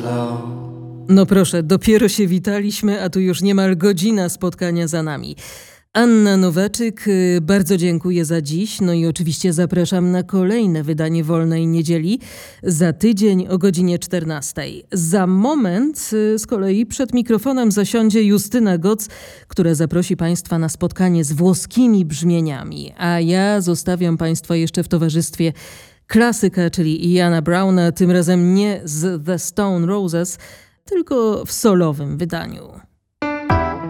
No proszę, dopiero się witaliśmy, a tu już niemal godzina spotkania za nami. Anna Nowaczyk, bardzo dziękuję za dziś, no i oczywiście zapraszam na kolejne wydanie Wolnej Niedzieli za tydzień o godzinie 14. Za moment z kolei przed mikrofonem zasiądzie Justyna Goc, która zaprosi Państwa na spotkanie z włoskimi brzmieniami, a ja zostawiam Państwa jeszcze w towarzystwie klasyka, czyli Iana Browna, tym razem nie z The Stone Roses, tylko w solowym wydaniu.